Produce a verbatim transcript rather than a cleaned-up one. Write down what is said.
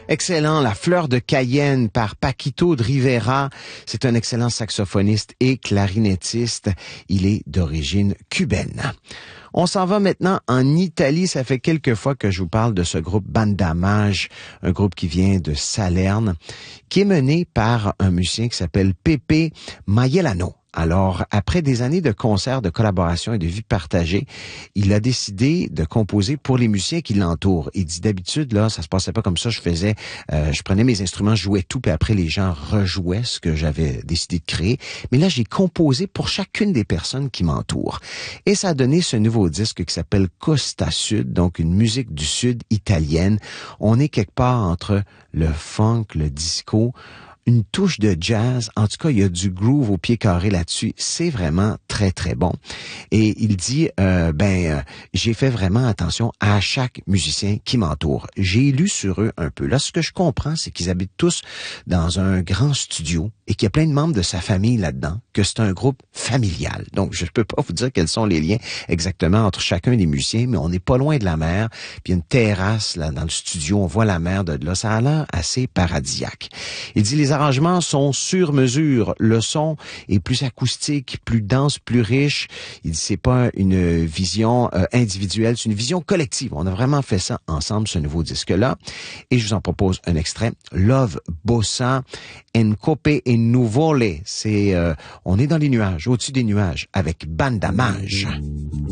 Excellent, La fleur de Cayenne par Paquito de Rivera. C'est un excellent saxophoniste et clarinettiste. Il est d'origine cubaine. On s'en va maintenant en Italie. Ça fait quelques fois que je vous parle de ce groupe Banda Mage, un groupe qui vient de Salerne, qui est mené par un musicien qui s'appelle Pepe Maiellano. Alors, après des années de concerts, de collaboration et de vie partagée, il a décidé de composer pour les musiciens qui l'entourent. Il dit d'habitude, là, ça se passait pas comme ça. Je faisais, euh, je prenais mes instruments, je jouais tout, puis après les gens rejouaient ce que j'avais décidé de créer. Mais là, j'ai composé pour chacune des personnes qui m'entourent. Et ça a donné ce nouveau disque qui s'appelle Costa Sud, donc une musique du sud italienne. On est quelque part entre le funk, le disco, une touche de jazz. En tout cas, il y a du groove au pied carré là-dessus. C'est vraiment très, très bon. Et il dit, euh, ben, euh, j'ai fait vraiment attention à chaque musicien qui m'entoure. J'ai lu sur eux un peu. Là, ce que je comprends, c'est qu'ils habitent tous dans un grand studio et qu'il y a plein de membres de sa famille là-dedans, que c'est un groupe familial. Donc, je ne peux pas vous dire quels sont les liens exactement entre chacun des musiciens, mais on n'est pas loin de la mer. Puis il y a une terrasse là dans le studio, on voit la mer de là. Ça a l'air assez paradisiaque. Il dit, les arrangements sont sur mesure. Le son est plus acoustique, plus dense, plus riche. Il dit, c'est pas une vision euh, individuelle, c'est une vision collective. On a vraiment fait ça ensemble, ce nouveau disque-là. Et je vous en propose un extrait. Love Bossa, Encope e Nuvole. C'est, euh, on est dans les nuages, au-dessus des nuages, avec Banda Mage.